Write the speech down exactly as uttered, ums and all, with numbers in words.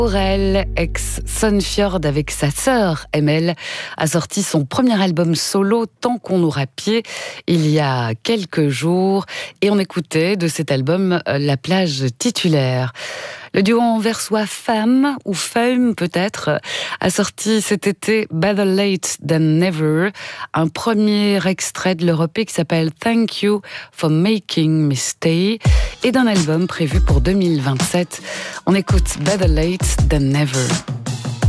Aurel, ex-Sunfjord avec sa sœur Emel, a sorti son premier album solo Tant qu'on aura pied il y a quelques jours et on écoutait de cet album La plage titulaire. Le duo anversois Femme, ou Femme peut-être, a sorti cet été Better Late Than Never, un premier extrait de leur E P qui s'appelle Thank You for Making Me Stay, et d'un album prévu pour deux mille vingt-sept. On écoute Better Late Than Never.